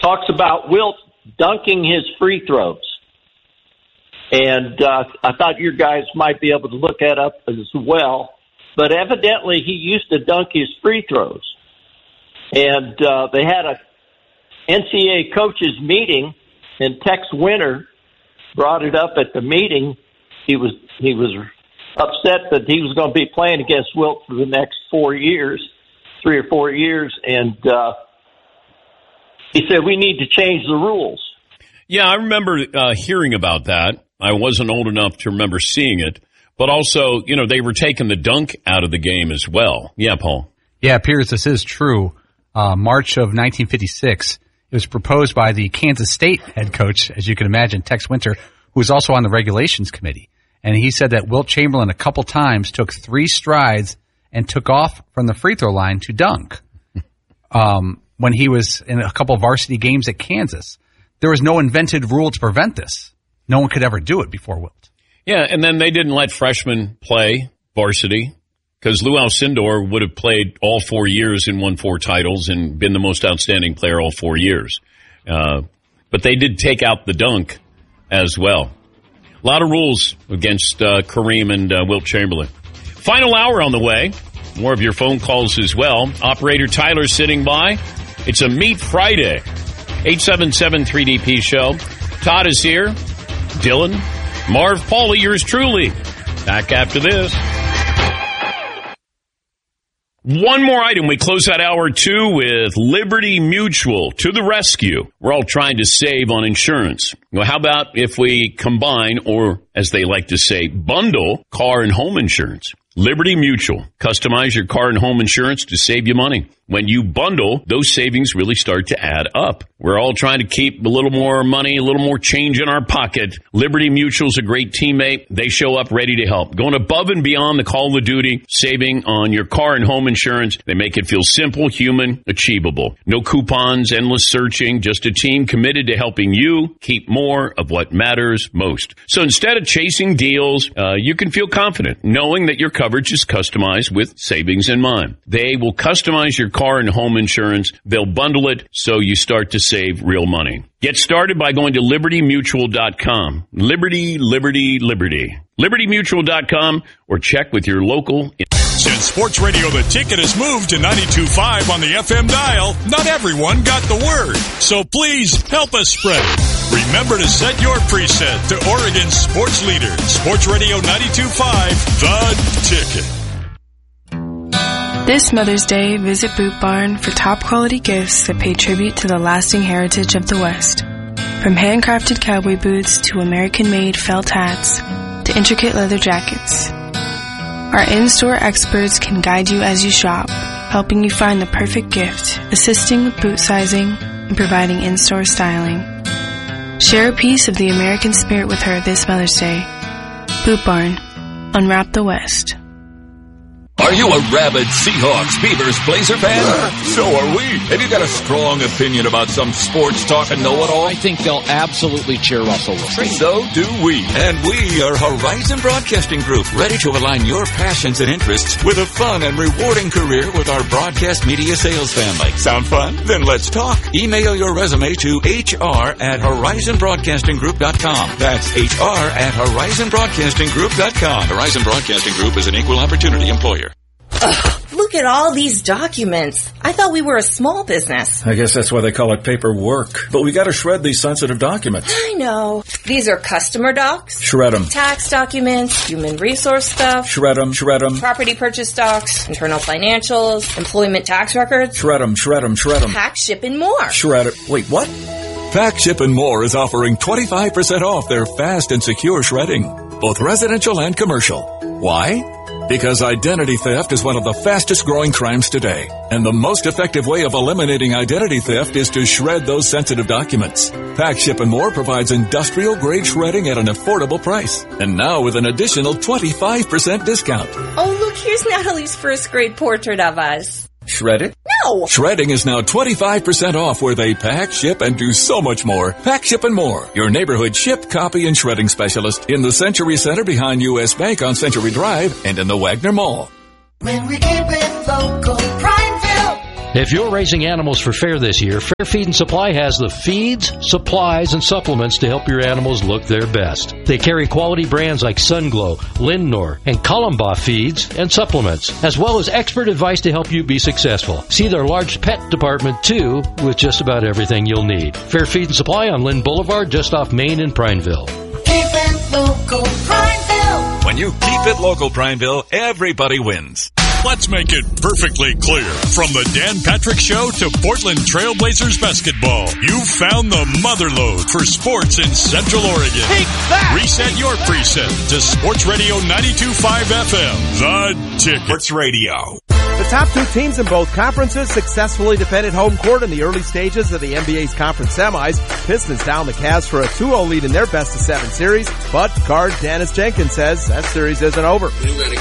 talks about Wilt dunking his free throws. And I thought your guys might be able to look that up as well. But evidently he used to dunk his free throws. And they had a NCAA coaches meeting, and Tex Winter brought it up at the meeting. He was upset that he was going to be playing against Wilt for the next 3 or 4 years, and he said, we need to change the rules. Yeah, I remember hearing about that. I wasn't old enough to remember seeing it. But also, they were taking the dunk out of the game as well. Yeah, Paul. Yeah, Piers, this is true. March of 1956, it was proposed by the Kansas State head coach, as you can imagine, Tex Winter, who was also on the regulations committee. And he said that Wilt Chamberlain a couple times took 3 strides and took off from the free throw line to dunk when he was in a couple of varsity games at Kansas. There was no invented rule to prevent this. No one could ever do it before Wilt. Yeah, and then they didn't let freshmen play varsity because Lou Alcindor would have played all 4 years and won 4 titles and been the most outstanding player all 4 years. But they did take out the dunk as well. A lot of rules against Kareem and Wilt Chamberlain. Final hour on the way. More of your phone calls as well. Operator Tyler sitting by. It's a Meat Friday. 877-3DP show. Todd is here. Dylan. Marv, Paulie, yours truly. Back after this. One more item. We close out hour 2 with Liberty Mutual to the rescue. We're all trying to save on insurance. Well, how about if we combine, or as they like to say, bundle car and home insurance? Liberty Mutual. Customize your car and home insurance to save you money. When you bundle, those savings really start to add up. We're all trying to keep a little more money, a little more change in our pocket. Liberty Mutual's a great teammate. They show up ready to help. Going above and beyond the call of duty, saving on your car and home insurance. They make it feel simple, human, achievable. No coupons, endless searching, just a team committed to helping you keep more of what matters most. So instead of chasing deals, you can feel confident knowing that your coverage is customized with savings in mind. They will customize your car and home insurance. They'll bundle it so you start to save real money. Get started by going to LibertyMutual.com. Liberty, Liberty, Liberty. LibertyMutual.com or check with your local. Since Sports Radio The Ticket has moved to 92.5 on the FM dial, not everyone got the word. So please help us spread it. Remember to set your preset to Oregon's sports leader, Sports Radio 92.5, The Ticket. This Mother's Day, visit Boot Barn for top quality gifts that pay tribute to the lasting heritage of the West. From handcrafted cowboy boots to American-made felt hats to intricate leather jackets. Our in-store experts can guide you as you shop, helping you find the perfect gift, assisting with boot sizing, and providing in-store styling. Share a piece of the American spirit with her this Mother's Day. Boot Barn. Unwrap the West. Are you a rabid Seahawks, Beavers, Blazer fan? So are we. Have you got a strong opinion about some sports talk and know-it-all? I think they'll absolutely cheer Russell Wilson. So do we. And we are Horizon Broadcasting Group, ready to align your passions and interests with a fun and rewarding career with our broadcast media sales family. Sound fun? Then let's talk. Email your resume to hr@horizonbroadcastinggroup.com. That's hr@horizonbroadcastinggroup.com. Horizon Broadcasting Group is an equal opportunity employer. Look at all these documents. I thought we were a small business. I guess that's why they call it paperwork. But we got to shred these sensitive documents. I know. These are customer docs. Shred them. Tax documents, human resource stuff. Shred them, shred them. Property purchase docs, internal financials, employment tax records. Shred them, shred them, shred them. Pack, ship, and more. Shred it. Wait, what? Pack, Ship, and More is offering 25% off their fast and secure shredding, both residential and commercial. Why? Because identity theft is one of the fastest growing crimes today. And the most effective way of eliminating identity theft is to shred those sensitive documents. Pack, Ship, and More provides industrial grade shredding at an affordable price. And now with an additional 25% discount. Oh, look, here's Natalie's first grade portrait of us. Shred it? No! Shredding is now 25% off where they pack, ship, and do so much more. Pack, Ship, and More. Your neighborhood ship, copy, and shredding specialist in the Century Center behind U.S. Bank on Century Drive and in the Wagner Mall. When we keep it local, Prineville, If you're raising animals for fair this year, Fair Feed and Supply has the feeds, supplies, and supplements to help your animals look their best. They carry quality brands like Sunglow, Lindnor, and Columba feeds and supplements, as well as expert advice to help you be successful. See their large pet department, too, with just about everything you'll need. Fair Feed and Supply on Lynn Boulevard, just off Main in Prineville. Keep it local, Prineville. When you keep it local, Prineville, everybody wins. Let's make it perfectly clear. From the Dan Patrick Show to Portland Trailblazers basketball, you've found the motherlode for sports in Central Oregon. Take that! Reset your preset to Sports Radio 92.5 FM, The Ticket. Sports Radio. The top two teams in both conferences successfully defended home court in the early stages of the NBA's conference semis. Pistons down the Cavs for a 2-0 lead in their best-of-7 series, but guard Dennis Jenkins says that series isn't over. We've got to